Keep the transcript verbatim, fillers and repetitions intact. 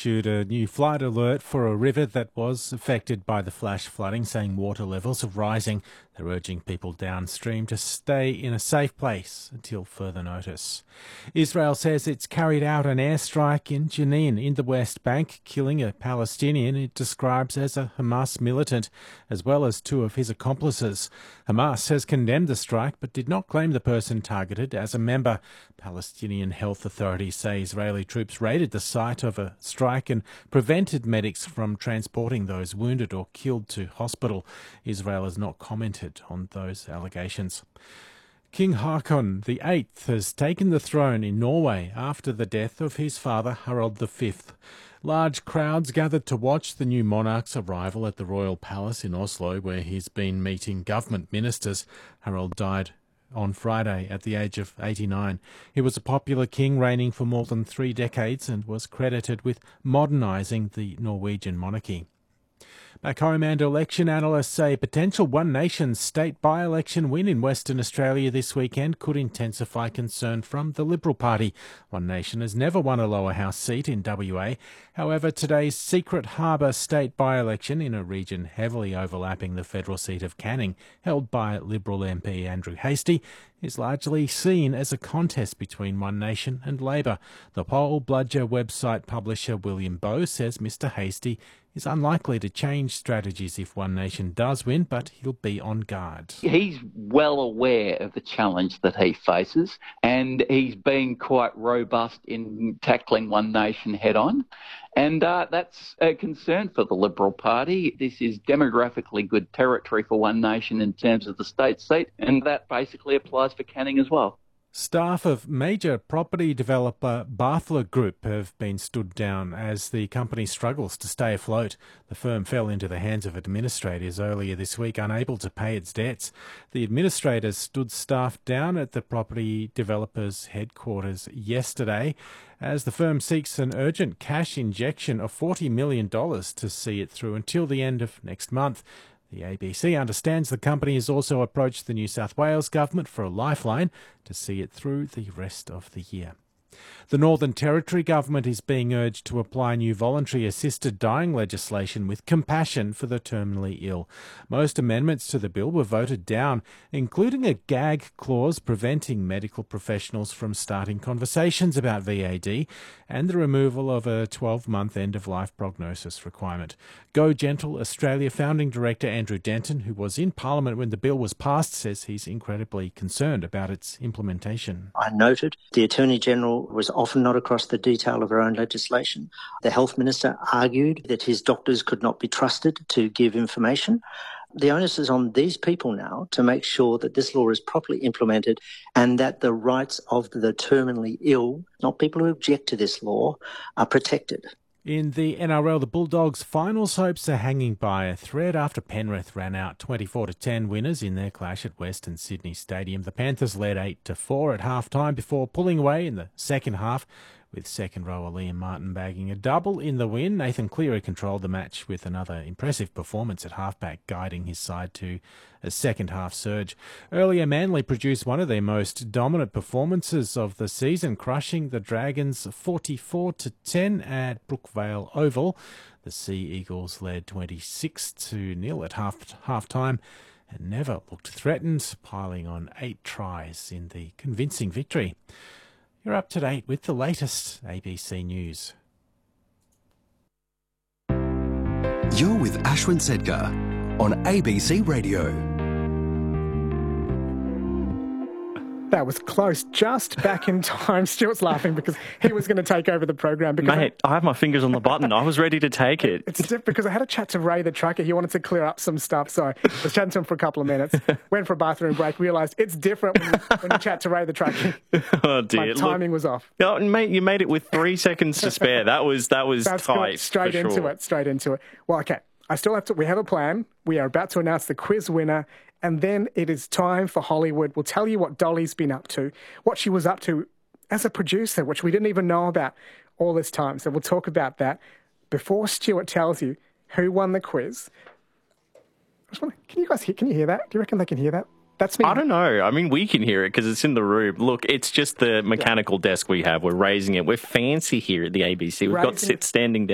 issued a new flight alert for a river that was affected by the flash flooding, saying water levels are rising. They're urging people downstream to stay in a safe place until further notice. Israel says it's carried out an airstrike in Jenin in the West Bank, killing a Palestinian it describes as a Hamas militant, as well as two of his accomplices. Hamas has condemned the strike but did not claim the person targeted as a member. Palestinian health authorities say Israeli troops raided the site of a strike and prevented medics from transporting those wounded or killed to hospital. Israel has not commented on those allegations. King Haakon the Eighth has taken the throne in Norway after the death of his father Harald the Fifth. Large crowds gathered to watch the new monarch's arrival at the royal palace in Oslo, where he's been meeting government ministers. Harald died on Friday at the age of eighty-nine. He was a popular king reigning for more than three decades and was credited with modernising the Norwegian monarchy. Back home, and election analysts say a potential One Nation state by-election win in Western Australia this weekend could intensify concern from the Liberal Party. One Nation has never won a lower house seat in W A. However, today's Secret Harbour state by-election in a region heavily overlapping the federal seat of Canning, held by Liberal M P Andrew Hastie, is largely seen as a contest between One Nation and Labor. The Poll Bludger website publisher William Bowe says Mr Hastie is unlikely to change strategies if One Nation does win, but he'll be on guard. He's well aware of the challenge that he faces, and he's been quite robust in tackling One Nation head-on. And uh, that's a concern for the Liberal Party. This is demographically good territory for One Nation in terms of the state seat, and that basically applies for Canning as well. Staff of major property developer Barthler Group have been stood down as the company struggles to stay afloat. The firm fell into the hands of administrators earlier this week, unable to pay its debts. The administrators stood staff down at the property developer's headquarters yesterday as the firm seeks an urgent cash injection of forty million dollars to see it through until the end of next month. The A B C understands the company has also approached the New South Wales government for a lifeline to see it through the rest of the year. The Northern Territory government is being urged to apply new voluntary assisted dying legislation with compassion for the terminally ill. Most amendments to the bill were voted down, including a gag clause preventing medical professionals from starting conversations about V A D and the removal of a twelve-month end-of-life prognosis requirement. Go Gentle Australia founding director Andrew Denton, who was in Parliament when the bill was passed, says he's incredibly concerned about its implementation. I noted the Attorney-General was often not across the detail of her own legislation. The Health Minister argued that his doctors could not be trusted to give information. The onus is on these people now to make sure that this law is properly implemented and that the rights of the terminally ill, not people who object to this law, are protected. In the N R L, the Bulldogs' finals hopes are hanging by a thread after Penrith ran out twenty-four to ten winners in their clash at Western Sydney Stadium. The Panthers led eight to four at half-time before pulling away in the second half, with second rower Liam Martin bagging a double in the win. Nathan Cleary controlled the match with another impressive performance at halfback, guiding his side to a second-half surge. Earlier, Manly produced one of their most dominant performances of the season, crushing the Dragons forty-four to ten at Brookvale Oval. The Sea Eagles led twenty-six to nil at half half-time and never looked threatened, piling on eight tries in the convincing victory. You're up to date with the latest A B C News. You're with Ashwin Sedkar on A B C Radio. That was close, just back in time. Stuart's laughing because he was going to take over the program. Because Mate, I, I have my fingers on the button. I was ready to take it. It's different because I had a chat to Ray the trucker. He wanted to clear up some stuff, so I was chatting to him for a couple of minutes. Went for a bathroom break, realised it's different when you, when you chat to Ray the trucker. Oh dear, my timing Look, was off. Oh, mate, you made it with three seconds to spare. That was that was That's tight. good. Straight into sure. it. Straight into it. Well, okay. I still have to. We have a plan. We are about to announce the quiz winner. And then it is time for Hollywood. We'll tell you what Dolly's been up to, what she was up to as a producer, which we didn't even know about all this time. So we'll talk about that. Before Stuart tells you who won the quiz, I just want to, can you guys hear, can you hear that? Do you reckon they can hear that? That's me. I don't know. I mean, we can hear it because it's in the room. Look, it's just the mechanical desk we have. We're raising it. We're fancy here at the A B C. We've got Raising sit standing down.